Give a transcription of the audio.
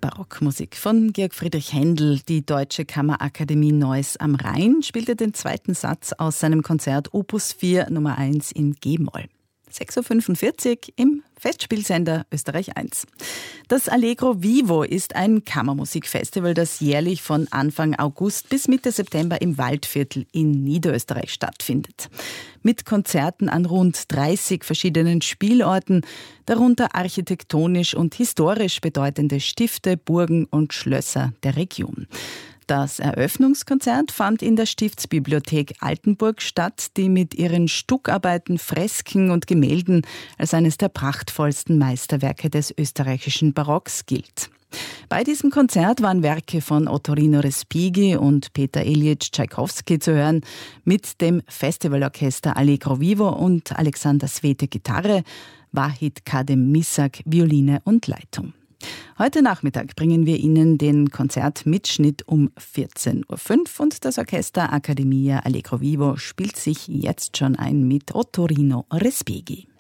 Barockmusik von Georg Friedrich Händel. Die Deutsche Kammerakademie Neuss am Rhein spielte den zweiten Satz aus seinem Konzert Opus 4 Nummer 1 in G-Moll. 6.45 Uhr im Festspielsender Österreich 1. Das Allegro Vivo ist ein Kammermusikfestival, das jährlich von Anfang August bis Mitte September im Waldviertel in Niederösterreich stattfindet. Mit Konzerten an rund 30 verschiedenen Spielorten, darunter architektonisch und historisch bedeutende Stifte, Burgen und Schlösser der Region. Das Eröffnungskonzert fand in der Stiftsbibliothek Altenburg statt, die mit ihren Stuckarbeiten, Fresken und Gemälden als eines der prachtvollsten Meisterwerke des österreichischen Barocks gilt. Bei diesem Konzert waren Werke von Ottorino Respighi und Peter Ilyich Tschaikowski zu hören, mit dem Festivalorchester Allegro Vivo und Alexander Svete Gitarre, Wahid Kadem Misak Violine und Leitung. Heute Nachmittag bringen wir Ihnen den Konzertmitschnitt um 14.05 Uhr und das Orchester Accademia Allegro Vivo spielt sich jetzt schon ein mit Ottorino Respighi.